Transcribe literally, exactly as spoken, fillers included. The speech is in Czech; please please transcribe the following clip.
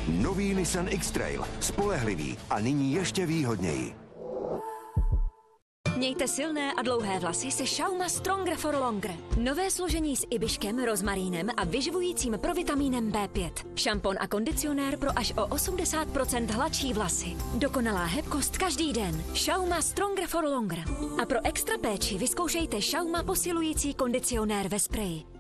Nový Nissan X-Trail. Spolehlivý a nyní ještě výhodněji. Mějte silné a dlouhé vlasy se Schauma Stronger for Longer. Nové složení s ibiškem, rozmarínem a vyživujícím provitamínem bé pět. Šampon a kondicionér pro až o osmdesát procent hladší vlasy. Dokonalá hebkost každý den. Schauma Stronger for Longer. A pro extra péči vyzkoušejte Schauma posilující kondicionér ve spreji.